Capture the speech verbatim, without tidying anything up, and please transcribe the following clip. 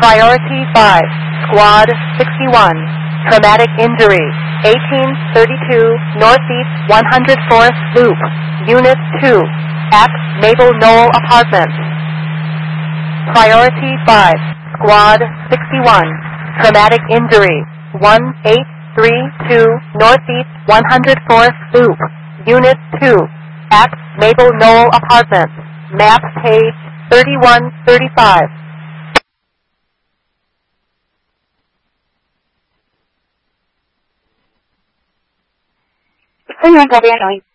Priority five, Squad sixty-one, traumatic injury, eighteen thirty-two Northeast one hundred fourth Loop, Unit two, at Maple Knoll Apartments. Priority five, Squad sixty-one, traumatic injury, one eight three two Northeast one hundred fourth Loop, Unit two, at Maple Knoll Apartments, map page thirty-one thirty-five. 分人改变容易。